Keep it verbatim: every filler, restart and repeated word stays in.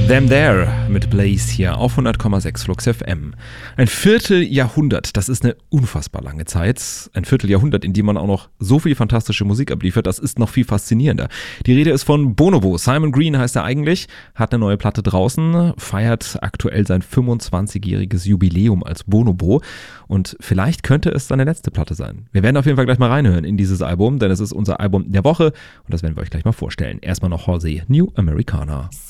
Them There mit Blaze hier auf hundert Komma sechs Flux F M. Ein Vierteljahrhundert, das ist eine unfassbar lange Zeit. Ein Vierteljahrhundert, in dem man auch noch so viel fantastische Musik abliefert, das ist noch viel faszinierender. Die Rede ist von Bonobo. Simon Green heißt er eigentlich, hat eine neue Platte draußen, feiert aktuell sein fünfundzwanzigjähriges Jubiläum als Bonobo und vielleicht könnte es seine letzte Platte sein. Wir werden auf jeden Fall gleich mal reinhören in dieses Album, denn es ist unser Album der Woche und das werden wir euch gleich mal vorstellen. Erstmal noch Halsey, New Americana.